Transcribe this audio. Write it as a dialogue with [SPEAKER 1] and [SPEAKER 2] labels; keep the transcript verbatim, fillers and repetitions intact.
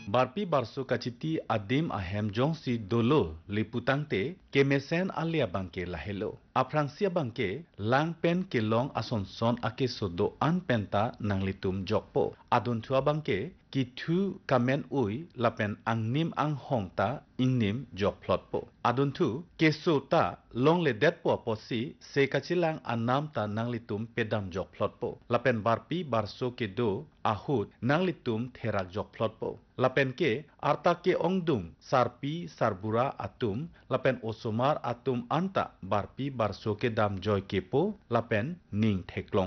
[SPEAKER 1] Barpi barso kacipti adim ahem jong si dolo liputangte kemesen alia bangke lahelo. Aprangsia bangke lang pen ke long asonson ake sodo an penta nang litum jokpo. Adun tua bangke ki thu kamen ui lapen angnim ang hongta ingnim jok plotpo. Adun tu keso ta long le det po posi se kachilang anam ta nang litum pedam jok plotpo. Lapen barpi barso ke do ahut nang litum therak jok plotpo. Lapen ke arta ke ongdung sarpi sarbura atum lapen osomar atum anta barpi barso ke dam joy kepo lapen ning theklong